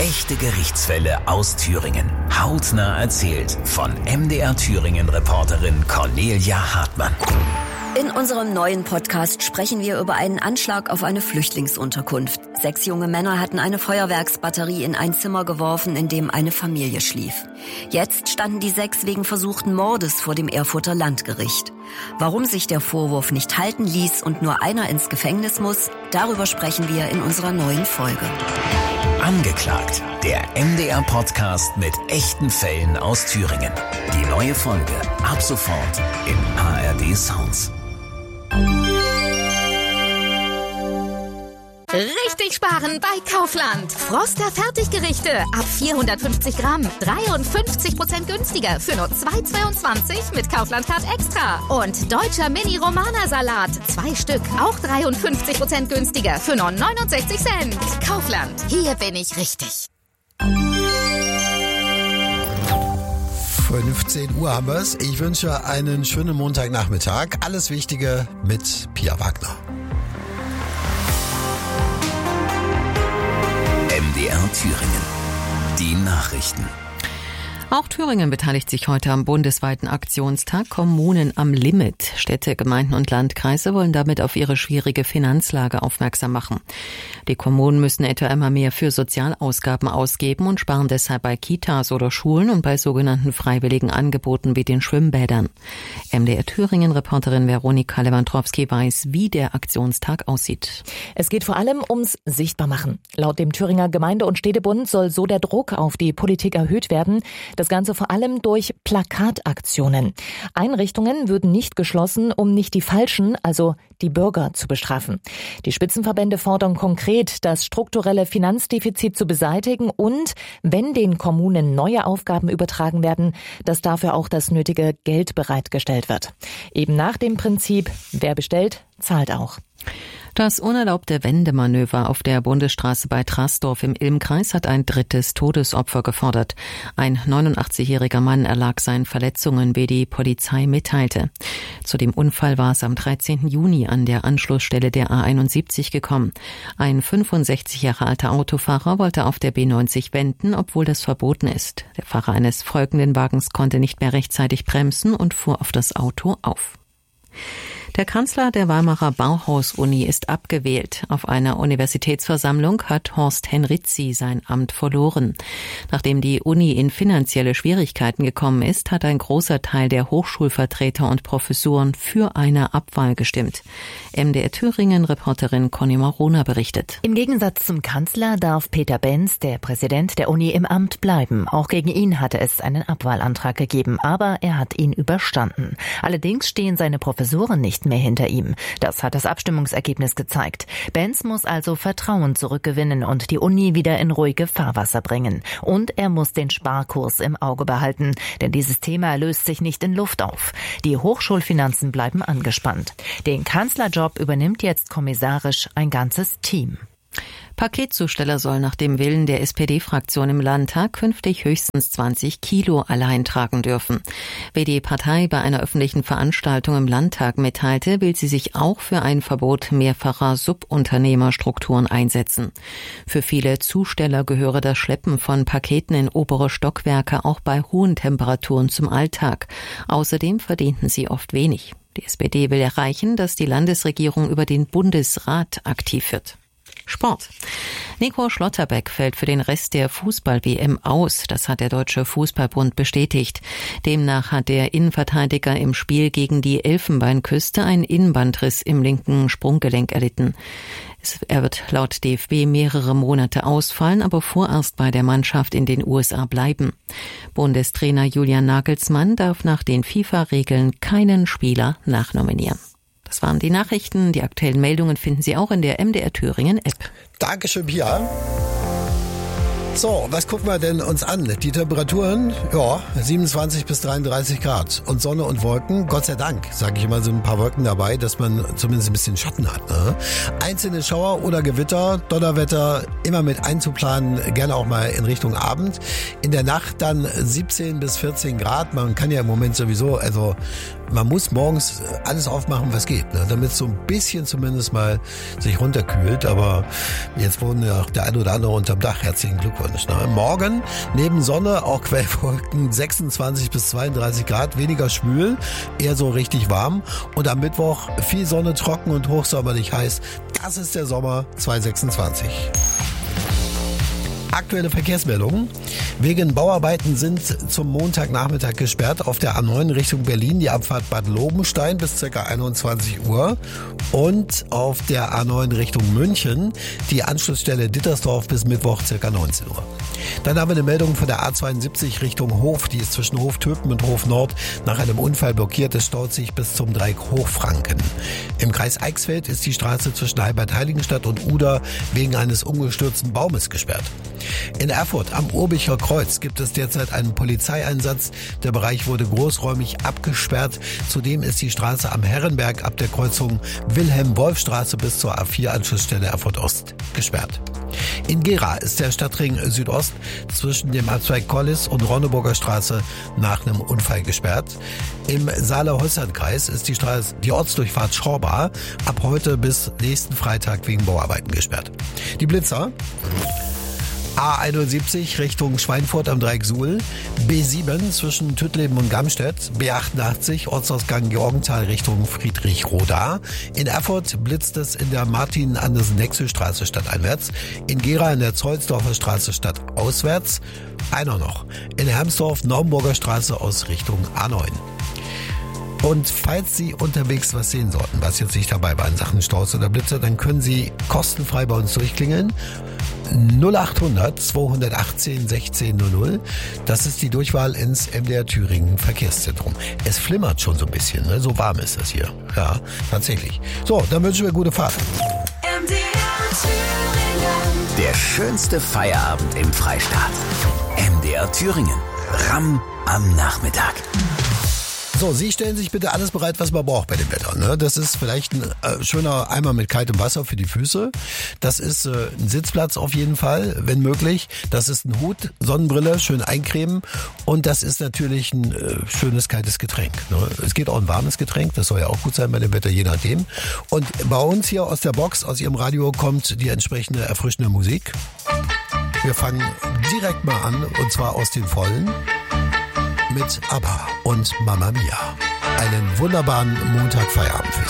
Echte Gerichtsfälle aus Thüringen. Hautnah erzählt von MDR-Thüringen-Reporterin Cornelia Hartmann. In unserem neuen Podcast sprechen wir über einen Anschlag auf eine Flüchtlingsunterkunft. 6 junge Männer hatten eine Feuerwerksbatterie in ein Zimmer geworfen, in dem eine Familie schlief. Jetzt standen die 6 wegen versuchten Mordes vor dem Erfurter Landgericht. Warum sich der Vorwurf nicht halten ließ und nur einer ins Gefängnis muss, darüber sprechen wir in unserer neuen Folge. Angeklagt, der MDR-Podcast mit echten Fällen aus Thüringen. Die neue Folge ab sofort im ARD Sounds. Richtig sparen bei Kaufland. Froster Fertiggerichte ab 450 Gramm. 53% günstiger für nur 2,22 mit Kaufland Card Extra. Und deutscher Mini-Romana-Salat. 2 Stück, auch 53% günstiger für nur 69 Cent. Kaufland, hier bin ich richtig. 15 Uhr haben wir es. Ich wünsche einen schönen Montagnachmittag. Alles Wichtige mit Pia Wagner. MDR Thüringen. Die Nachrichten. Auch Thüringen beteiligt sich heute am bundesweiten Aktionstag Kommunen am Limit. Städte, Gemeinden und Landkreise wollen damit auf ihre schwierige Finanzlage aufmerksam machen. Die Kommunen müssen etwa immer mehr für Sozialausgaben ausgeben und sparen deshalb bei Kitas oder Schulen und bei sogenannten freiwilligen Angeboten wie den Schwimmbädern. MDR Thüringen-Reporterin Veronika Lewandowski weiß, wie der Aktionstag aussieht. Es geht vor allem ums Sichtbarmachen. Laut dem Thüringer Gemeinde- und Städtebund soll so der Druck auf die Politik erhöht werden. Das Ganze vor allem durch Plakataktionen. Einrichtungen würden nicht geschlossen, um nicht die Falschen, also die Bürger, zu bestrafen. Die Spitzenverbände fordern konkret, das strukturelle Finanzdefizit zu beseitigen und, wenn den Kommunen neue Aufgaben übertragen werden, dass dafür auch das nötige Geld bereitgestellt wird. Eben nach dem Prinzip, wer bestellt, zahlt auch. Das unerlaubte Wendemanöver auf der Bundesstraße bei Trasdorf im Ilm-Kreis hat ein 3. Todesopfer gefordert. Ein 89-jähriger Mann erlag seinen Verletzungen, wie die Polizei mitteilte. Zu dem Unfall war es am 13. Juni an der Anschlussstelle der A71 gekommen. Ein 65 Jahre alter Autofahrer wollte auf der B90 wenden, obwohl das verboten ist. Der Fahrer eines folgenden Wagens konnte nicht mehr rechtzeitig bremsen und fuhr auf das Auto auf. Der Kanzler der Weimarer Bauhaus-Uni ist abgewählt. Auf einer Universitätsversammlung hat Horst Henrizi sein Amt verloren. Nachdem die Uni in finanzielle Schwierigkeiten gekommen ist, hat ein großer Teil der Hochschulvertreter und Professoren für eine Abwahl gestimmt. MDR Thüringen-Reporterin Conny Marona berichtet. Im Gegensatz zum Kanzler darf Peter Benz, der Präsident der Uni, im Amt bleiben. Auch gegen ihn hatte es einen Abwahlantrag gegeben, aber er hat ihn überstanden. Allerdings stehen seine Professoren nicht mehr hinter ihm. Das hat das Abstimmungsergebnis gezeigt. Benz muss also Vertrauen zurückgewinnen und die Uni wieder in ruhige Fahrwasser bringen. Und er muss den Sparkurs im Auge behalten, denn dieses Thema löst sich nicht in Luft auf. Die Hochschulfinanzen bleiben angespannt. Den Kanzlerjob übernimmt jetzt kommissarisch ein ganzes Team. Paketzusteller sollen nach dem Willen der SPD-Fraktion im Landtag künftig höchstens 20 Kilo allein tragen dürfen. Wie die Partei bei einer öffentlichen Veranstaltung im Landtag mitteilte, will sie sich auch für ein Verbot mehrfacher Subunternehmerstrukturen einsetzen. Für viele Zusteller gehöre das Schleppen von Paketen in obere Stockwerke auch bei hohen Temperaturen zum Alltag. Außerdem verdienten sie oft wenig. Die SPD will erreichen, dass die Landesregierung über den Bundesrat aktiv wird. Sport. Nico Schlotterbeck fällt für den Rest der Fußball-WM aus. Das hat der Deutsche Fußballbund bestätigt. Demnach hat der Innenverteidiger im Spiel gegen die Elfenbeinküste einen Innenbandriss im linken Sprunggelenk erlitten. Er wird laut DFB mehrere Monate ausfallen, aber vorerst bei der Mannschaft in den USA bleiben. Bundestrainer Julian Nagelsmann darf nach den FIFA-Regeln keinen Spieler nachnominieren. Das waren die Nachrichten. Die aktuellen Meldungen finden Sie auch in der MDR Thüringen App. Dankeschön, Pia. So, was gucken wir denn uns an? Die Temperaturen, 27 bis 33 Grad und Sonne und Wolken, Gott sei Dank, sage ich immer, sind ein paar Wolken dabei, dass man zumindest ein bisschen Schatten hat. Ne? Einzelne Schauer oder Gewitter, Donnerwetter immer mit einzuplanen, gerne auch mal in Richtung Abend. In der Nacht dann 17 bis 14 Grad, man kann ja im Moment sowieso, man muss morgens alles aufmachen, was geht, ne? Damit es so ein bisschen zumindest mal sich runterkühlt. Aber jetzt wohnt ja auch der ein oder andere unterm Dach. Herzlichen Glückwunsch. Ne? Morgen neben Sonne auch Quellwolken, 26 bis 32 Grad, weniger schwül, eher so richtig warm. Und am Mittwoch viel Sonne, trocken und hochsommerlich heiß. Das ist der Sommer 2026. Aktuelle Verkehrsmeldungen. Wegen Bauarbeiten sind zum Montagnachmittag gesperrt auf der A9 Richtung Berlin die Abfahrt Bad Lobenstein bis ca. 21 Uhr und auf der A9 Richtung München die Anschlussstelle Dittersdorf bis Mittwoch ca. 19 Uhr. Dann haben wir eine Meldung von der A72 Richtung Hof, die ist zwischen Hof-Töpen und Hof-Nord nach einem Unfall blockiert. Es staut sich bis zum Dreieck Hochfranken. Im Kreis Eichsfeld ist die Straße zwischen Heilbad-Heiligenstadt und Uda wegen eines umgestürzten Baumes gesperrt. In Erfurt am Urbicher Kreuz gibt es derzeit einen Polizeieinsatz. Der Bereich wurde großräumig abgesperrt. Zudem ist die Straße am Herrenberg ab der Kreuzung Wilhelm-Wolf-Straße bis zur A4-Anschlussstelle Erfurt Ost gesperrt. In Gera ist der Stadtring Südost zwischen dem Abzweig Kollis und Ronneburger Straße nach einem Unfall gesperrt. Im Saale-Holstein-Kreis ist die Ortsdurchfahrt Schorba ab heute bis nächsten Freitag wegen Bauarbeiten gesperrt. Die Blitzer: A71 Richtung Schweinfurt am Dreieck Suhl, B7 zwischen Tüttleben und Gamstedt, B88 Ortsausgang Georgenthal Richtung Friedrichroda. In Erfurt blitzt es in der Martin-Andersen-Nexel-Straße stadteinwärts, in Gera in der Zollsdorfer Straße stadtauswärts. Einer noch, in Hermsdorf Naumburger Straße aus Richtung A9. Und falls Sie unterwegs was sehen sollten, was jetzt nicht dabei war in Sachen Staus oder Blitzer, dann können Sie kostenfrei bei uns durchklingeln. 0800 218 1600. Das ist die Durchwahl ins MDR Thüringen Verkehrszentrum. Es flimmert schon so ein bisschen, ne? So warm ist das hier. Ja, tatsächlich. So, dann wünschen wir gute Fahrt. MDR Thüringen. Der schönste Feierabend im Freistaat. MDR Thüringen. Ramm am Nachmittag. So, Sie stellen sich bitte alles bereit, was man braucht bei dem Wetter. Ne? Das ist vielleicht ein schöner Eimer mit kaltem Wasser für die Füße. Das ist ein Sitzplatz auf jeden Fall, wenn möglich. Das ist ein Hut, Sonnenbrille, schön eincremen. Und das ist natürlich ein schönes kaltes Getränk. Ne? Es geht auch ein warmes Getränk, das soll ja auch gut sein bei dem Wetter, je nachdem. Und bei uns hier aus der Box, aus Ihrem Radio, kommt die entsprechende erfrischende Musik. Wir fangen direkt mal an, und zwar aus den Vollen. Mit ABBA und Mamma Mia. Einen wunderbaren Montagfeierabend für Sie.